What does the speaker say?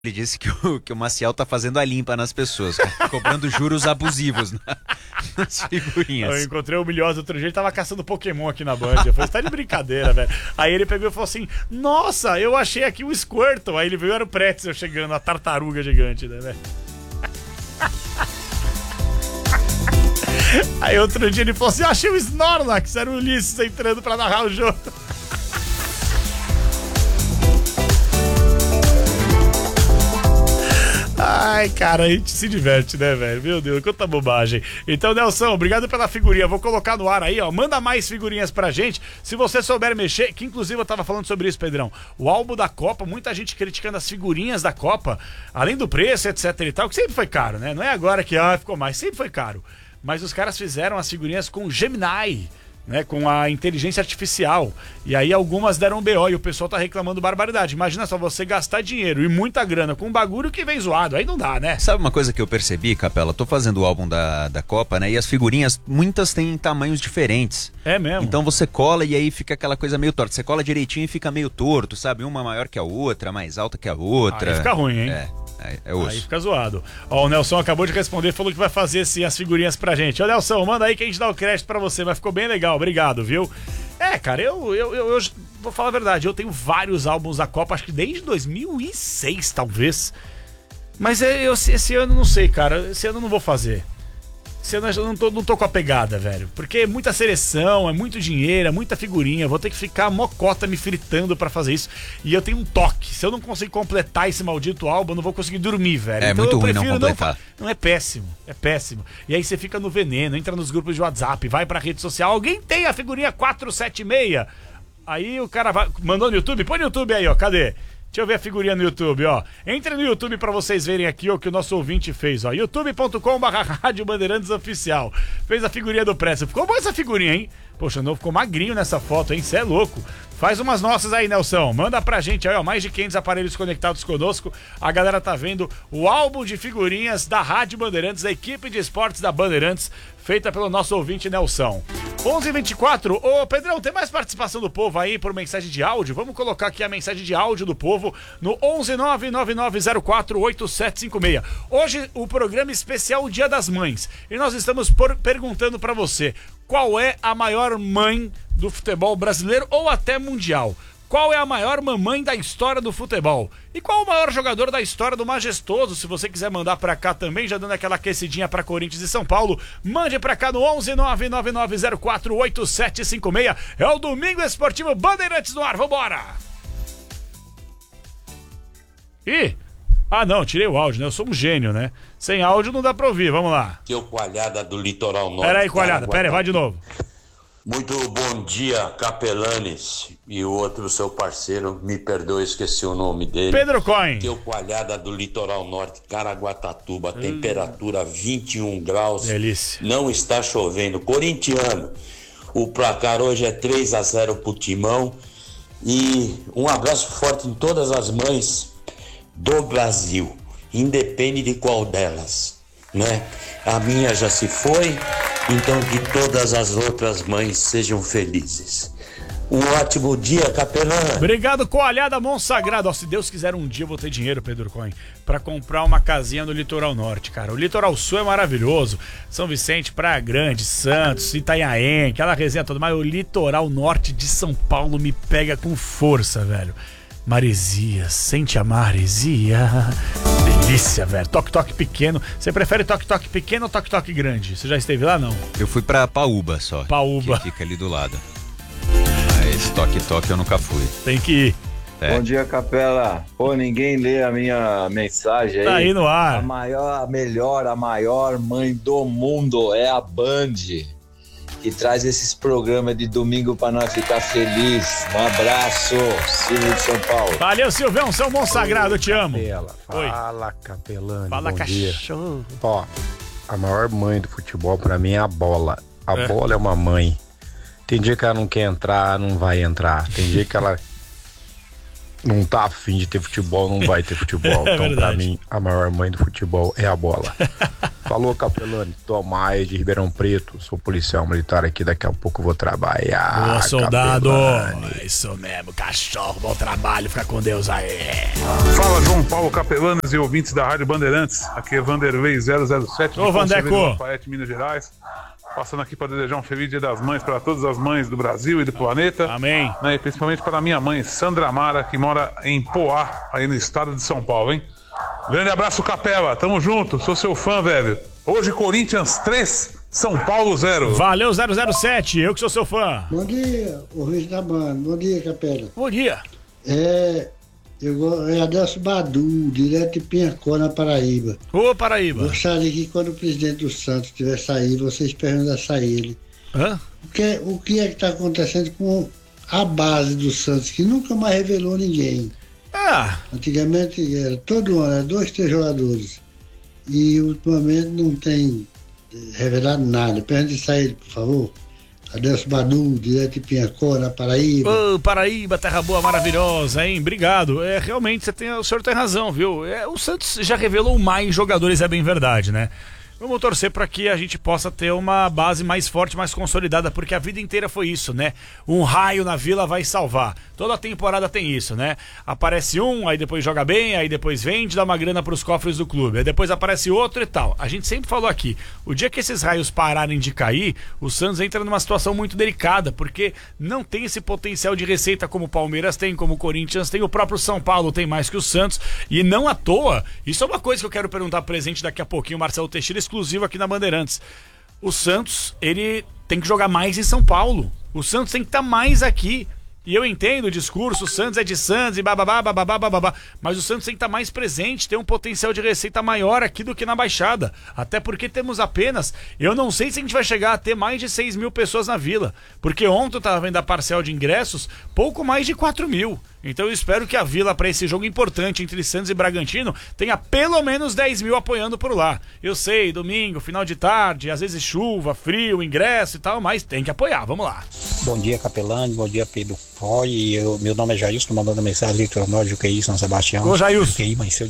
Ele disse que o Maciel tá fazendo a limpa nas pessoas, cobrando juros abusivos nas figurinhas. Eu encontrei o Milhosa outro dia, ele tava caçando Pokémon aqui na Band. Eu falei, você tá de brincadeira, velho. Aí ele pegou e falou assim, nossa, eu achei aqui o Squirtle. Aí ele viu, era o Pretzel chegando, a tartaruga gigante, né, velho? Aí outro dia ele falou assim, eu achei o Snorlax, era o Ulisses entrando pra narrar o jogo. Ai, cara, a gente se diverte, né, velho? Meu Deus, quanta bobagem. Então, Nelson, obrigado pela figurinha. Vou colocar no ar aí, ó. Manda mais figurinhas pra gente. Se você souber mexer, que inclusive eu tava falando sobre isso, Pedrão. O álbum da Copa, muita gente criticando as figurinhas da Copa, além do preço, etc e tal, que sempre foi caro, né? Não é agora que ficou mais, sempre foi caro. Mas os caras fizeram as figurinhas com Gemini, né, com a inteligência artificial. E aí algumas deram BO e o pessoal tá reclamando barbaridade. Imagina só você gastar dinheiro e muita grana com um bagulho que vem zoado. Aí não dá, né? Sabe uma coisa que eu percebi, Capela? Tô fazendo o álbum da Copa, né? E as figurinhas, muitas têm tamanhos diferentes. É mesmo? Então você cola e aí fica aquela coisa meio torta. Você cola direitinho e fica meio torto, sabe? Uma maior que a outra, mais alta que a outra. Aí fica ruim, hein? É osso. Aí fica zoado. Ó, o Nelson acabou de responder, falou que vai fazer sim as figurinhas pra gente. Ó, Nelson, manda aí que a gente dá o crédito pra você, mas ficou bem legal, obrigado, viu? Cara, eu vou falar a verdade, eu tenho vários álbuns da Copa, acho que desde 2006, talvez. Mas esse ano não sei, cara, esse ano eu não vou fazer. Esse ano eu não tô com a pegada, velho. Porque é muita seleção, é muito dinheiro, é muita figurinha. Vou ter que ficar mocota me fritando pra fazer isso. E eu tenho um toque. Se eu não conseguir completar esse maldito álbum, eu não vou conseguir dormir, velho. É então muito ruim não completar. Não, é péssimo. É péssimo. E aí você fica no veneno, entra nos grupos de WhatsApp, vai pra rede social. Alguém tem a figurinha 476? Aí o cara vai... Mandou no YouTube? Põe no YouTube aí, ó. Cadê? Deixa eu ver a figurinha no YouTube, ó. Entre no YouTube pra vocês verem aqui o que o nosso ouvinte fez, ó. youtube.com/Rádio Bandeirantes Oficial. Fez a figurinha do Preço. Ficou boa essa figurinha, hein? Poxa, não ficou magrinho nessa foto, hein? Cê é louco. Faz umas nossas aí, Nelson. Manda pra gente aí, ó. Mais de 500 aparelhos conectados conosco. A galera tá vendo o álbum de figurinhas da Rádio Bandeirantes, da equipe de esportes da Bandeirantes, feita pelo nosso ouvinte Nelson. 11h24. Ô, Pedrão, tem mais participação do povo aí por mensagem de áudio? Vamos colocar aqui a mensagem de áudio do povo no 11999048756. Hoje, o programa especial Dia das Mães. E nós estamos perguntando pra você, qual é a maior mãe do futebol brasileiro ou até mundial? Qual é a maior mamãe da história do futebol? E qual o maior jogador da história do Majestoso? Se você quiser mandar pra cá também, já dando aquela aquecidinha pra Corinthians e São Paulo, mande pra cá no 11999048756. É o Domingo Esportivo Bandeirantes no ar, vambora! Ih! Ah não, tirei o áudio, né? Eu sou um gênio, né? Sem áudio não dá pra ouvir, vamos lá. Que o Coalhada do Litoral Norte. Pera aí, Coalhada, vai de novo. Muito bom dia, Capelanes. E o outro, seu parceiro, me perdoe, esqueci o nome dele. Pedro Coin. Que o Coalhada do Litoral Norte, Caraguatatuba, temperatura 21 graus. Delícia. Não está chovendo. Corintiano, o placar hoje é 3-0 pro Timão. E um abraço forte em todas as mães do Brasil, independe de qual delas, né? A minha já se foi, então que todas as outras mães sejam felizes. Um ótimo dia, Capelã. Obrigado, Coalhada Monsagrado. Ó, se Deus quiser, um dia eu vou ter dinheiro, Pedro Coin, pra comprar uma casinha no Litoral Norte, cara. O Litoral Sul é maravilhoso. São Vicente, Praia Grande, Santos, Itanhaém, aquela resenha toda. Mas o Litoral Norte de São Paulo me pega com força, velho. Maresia, sente a maresia. Delícia, velho. Toque-toque pequeno. Você prefere toque-toque pequeno ou toque-toque grande? Você já esteve lá, não? Eu fui pra Paúba só. Paúba. Que fica ali do lado. Mas toque-toque eu nunca fui. Tem que ir. Bom dia, Capela. Pô, ninguém lê a minha mensagem aí. Tá aí no ar. A maior mãe do mundo é a Band, que traz esses programas de domingo pra nós ficar feliz. Um abraço, Silvio de São Paulo. Valeu, Silvão, seu monsagrado, eu te amo. Fala, Capelani. Fala, bom cachorro. dia. Ó, a maior mãe do futebol pra mim é a bola. A bola é uma mãe. Tem dia que ela não quer entrar, não vai entrar. Tem dia que ela não tá afim de ter futebol, não vai ter futebol. Então, verdade. pra mim, a maior mãe do futebol é a bola. Falou, Capelani, Tomás de Ribeirão Preto, sou policial militar aqui, daqui a pouco eu vou trabalhar. Boa, soldado. Capelani. Isso mesmo, cachorro, bom trabalho, fica com Deus aí. Fala, João Paulo Capelanes e ouvintes da Rádio Bandeirantes. Aqui é Vanderlei 007 Ô, Vandeco. Lafayette, Minas Gerais. Passando aqui para desejar um feliz Dia das Mães para todas as mães do Brasil e do planeta. Amém. Né, e principalmente para a minha mãe, Sandra Amara, que mora em Poá, aí no estado de São Paulo, hein? Grande abraço, Capela. Tamo junto. Sou seu fã, velho. Hoje, Corinthians 3, São Paulo 0. Valeu, 007. Eu que sou seu fã. Bom dia, ouvinte da banda. Bom dia, Capela. Bom dia. Eu Adelso Badu, direto de Pinhacó, na Paraíba. Ô, Paraíba. Gostaria que quando o presidente do Santos tiver saído, vocês perguntassem a ele. Hã? O que é que está acontecendo com a base do Santos, que nunca mais revelou ninguém. Antigamente era todo ano, era 2, 3 jogadores. E ultimamente não tem revelado nada. Pergunte a ele, por favor. Adelso Badu, direto de Pinhacó, na Paraíba. Ô, Paraíba, terra boa, maravilhosa, hein? Obrigado. Realmente, o senhor tem razão, viu? O Santos já revelou mais jogadores, é bem verdade, né? Vamos torcer para que a gente possa ter uma base mais forte, mais consolidada, porque a vida inteira foi isso, né? Um raio na Vila vai salvar. Toda temporada tem isso, né? Aparece um, aí depois joga bem, aí depois vende, dá uma grana pros cofres do clube. Aí depois aparece outro e tal. A gente sempre falou aqui, o dia que esses raios pararem de cair, o Santos entra numa situação muito delicada, porque não tem esse potencial de receita como o Palmeiras tem, como o Corinthians tem, o próprio São Paulo tem mais que o Santos, e não à toa. Isso é uma coisa que eu quero perguntar presente daqui a pouquinho, Marcelo Teixeira, exclusivo aqui na Bandeirantes. O Santos, ele tem que jogar mais em São Paulo. O Santos tem que estar mais aqui. E eu entendo o discurso, o Santos é de Santos e bababá, mas o Santos tem que estar mais presente, tem um potencial de receita maior aqui do que na Baixada. Até porque temos apenas, eu não sei se a gente vai chegar a ter mais de 6 mil pessoas na Vila, porque ontem eu estava vendo a parcial de ingressos, pouco mais de 4 mil. Então eu espero que a Vila, para esse jogo importante entre Santos e Bragantino, tenha pelo menos 10 mil apoiando por lá. Eu sei, domingo, final de tarde, às vezes chuva, frio, ingresso e tal, mas tem que apoiar, vamos lá. Bom dia, Capelani, bom dia, Pedro Foy. Meu nome é Jailson, tô mandando mensagem eleitoral de UQI São Sebastião. Ô, Jailson. UQI, mas seu